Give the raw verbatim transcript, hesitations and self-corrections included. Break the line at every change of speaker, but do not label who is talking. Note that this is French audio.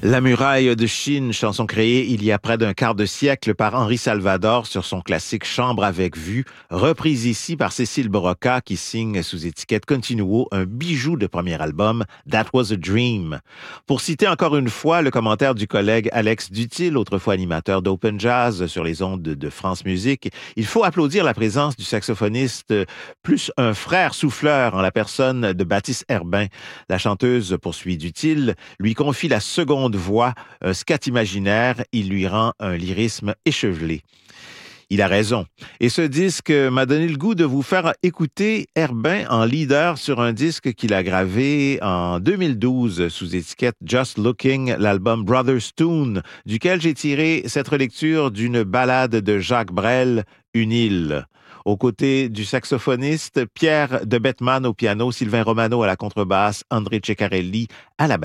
La muraille de Chine, chanson créée il y a près d'un quart de siècle par Henri Salvador sur son classique Chambre avec vue, reprise ici par Cécile Broca qui signe sous étiquette Continuo un bijou de premier album, That Was a Dream. Pour citer encore une fois le commentaire du collègue Alex Dutil, autrefois animateur d'Open Jazz sur les ondes de France Musique, il faut applaudir la présence du saxophoniste plus un frère souffleur en la personne de Baptiste Herbin. La chanteuse, poursuit Dutil, lui confie la seconde voix, un scat imaginaire, il lui rend un lyrisme échevelé. Il a raison. Et ce disque m'a donné le goût de vous faire écouter Herbin en leader sur un disque qu'il a gravé en deux mille douze sous étiquette Just Looking, l'album Brothers Tune, duquel j'ai tiré cette relecture d'une ballade de Jacques Brel, Une île. Aux côtés du saxophoniste Pierre de Bettman au piano, Sylvain Romano à la contrebasse, André Ceccarelli à la batterie.